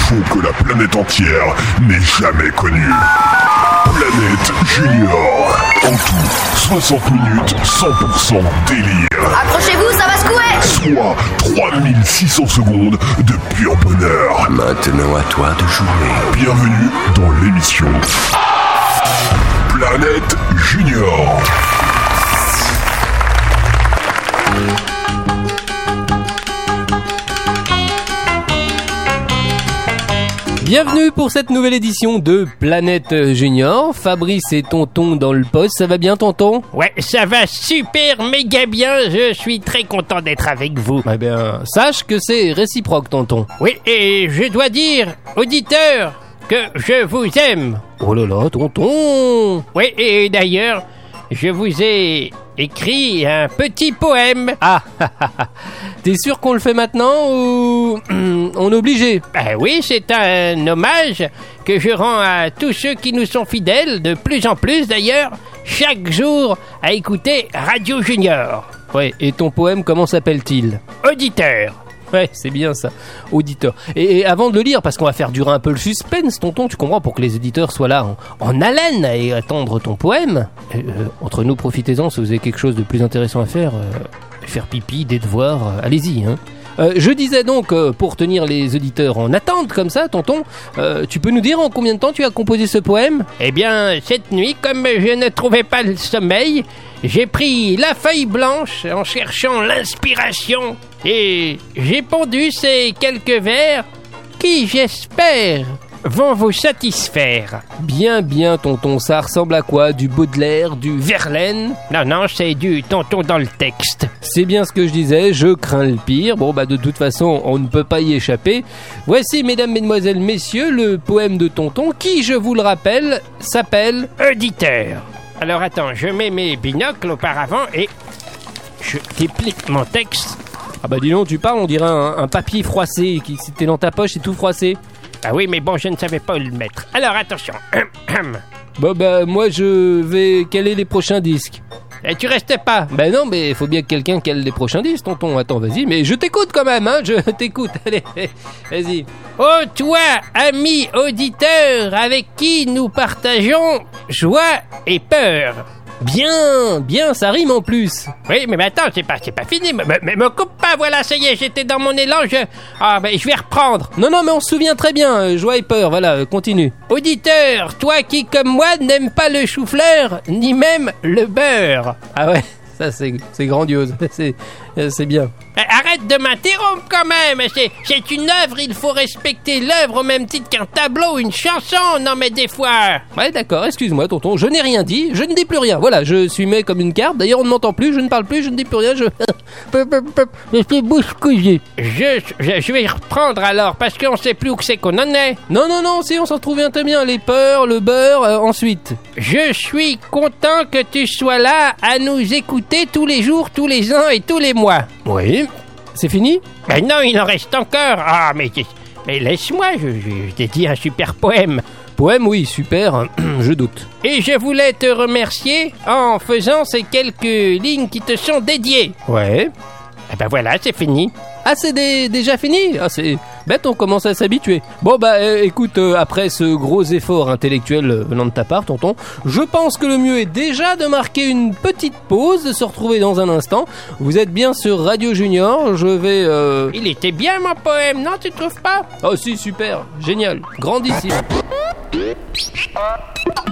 l'info que la planète entière n'ait jamais connue. Planète Junior. En tout, 60 minutes, 100% délire. Accrochez-vous, ça va secouer. Soit 3600 secondes de pur bonheur. Maintenant à toi de jouer. Bienvenue dans l'émission Planète Junior. Bienvenue pour cette nouvelle édition de Planète Junior. Fabrice et Tonton dans le poste. Ça va bien, Tonton? Ouais, ça va super méga bien. Je suis très content d'être avec vous. Eh bien, sache que c'est réciproque, Tonton. Oui, et je dois dire, auditeurs, que je vous aime. Oh là là, Tonton! Oui, et d'ailleurs, je vous ai écrit un petit poème. Ah, t'es sûr qu'on le fait maintenant ou on est obligé? Ben oui, c'est un hommage que je rends à tous ceux qui nous sont fidèles, de plus en plus d'ailleurs, chaque jour à écouter Radio Junior. Ouais, et ton poème, comment s'appelle-t-il? Auditeur. Ouais, c'est bien ça, auditeur. Et avant de le lire, parce qu'on va faire durer un peu le suspense, Tonton, tu comprends, pour que les auditeurs soient là en haleine et attendre ton poème. Entre nous, profitez-en, si vous avez quelque chose de plus intéressant à faire, faire pipi, des devoirs, allez-y, hein. Je disais donc, pour tenir les auditeurs en attente comme ça, Tonton, tu peux nous dire en combien de temps tu as composé ce poème? Eh bien, cette nuit, comme je ne trouvais pas le sommeil, j'ai pris la feuille blanche en cherchant l'inspiration et j'ai pondu ces quelques vers qui, j'espère, vont vous satisfaire. Bien, Tonton, ça ressemble à quoi? Du Baudelaire, du Verlaine? Non, c'est du Tonton dans le texte. C'est bien ce que je disais, je crains le pire. Bon, de toute façon, on ne peut pas y échapper. Voici, mesdames, mesdemoiselles, messieurs, le poème de Tonton, qui, je vous le rappelle, s'appelle Auditeur. Alors attends, je mets mes binocles auparavant et je déplie mon texte. Ah bah dis donc, tu parles, on dirait un papier froissé, qui si t'es dans ta poche, c'est tout froissé. Ah oui, mais bon, je ne savais pas où le mettre. Alors attention. Bon moi je vais caler les prochains disques. Et tu restes pas? Ben non, mais il faut bien que quelqu'un cale les prochains disques, Tonton. Attends, vas-y, mais je t'écoute quand même, hein, je t'écoute. Allez, vas-y. Oh, toi, ami auditeur, avec qui nous partageons joie et peur. Bien, ça rime en plus. Oui, mais attends, c'est pas fini. Mais me coupe pas, voilà, ça y est, j'étais dans mon élan, je vais reprendre. Non, mais on se souvient très bien, joie et peur, voilà, continue. Auditeur, toi qui, comme moi, n'aime pas le chou-fleur, ni même le beurre. Ah ouais, ça c'est grandiose, c'est bien. Arrête de m'interrompre quand même, c'est une œuvre, il faut respecter l'œuvre au même titre qu'un tableau, une chanson, non mais des fois. Ouais d'accord, excuse-moi Tonton, je n'ai rien dit, je ne dis plus rien, voilà, je suis muet comme une carpe, d'ailleurs on ne m'entend plus, je ne parle plus, je ne dis plus rien, je suis bouche cousue. Je vais reprendre alors, parce qu'on sait plus où c'est qu'on en est. Non, si on s'en souvient très bien, les peurs, le beurre, ensuite. Je suis content que tu sois là à nous écouter tous les jours, tous les ans et tous les mois. Oui. C'est fini? Ben non, il en reste encore. Ah, mais laisse-moi, je t'ai dit un super poème. Poème, oui, super, je doute. Et je voulais te remercier en faisant ces quelques lignes qui te sont dédiées. Ouais. Eh ben voilà, c'est fini. Ah, c'est déjà fini? Ah, c'est bête, on commence à s'habituer. Bon, écoute, après ce gros effort intellectuel venant de ta part, Tonton, je pense que le mieux est déjà de marquer une petite pause, de se retrouver dans un instant. Vous êtes bien sur Radio Junior, je vais... Il était bien, mon poème, non, tu trouves pas? Oh si, super, génial, grandissime.